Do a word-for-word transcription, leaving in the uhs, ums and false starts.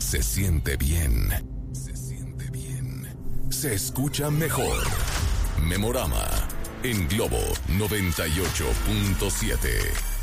Se siente bien. Se siente bien. Se escucha mejor. Memorama en Globo noventa y ocho punto siete.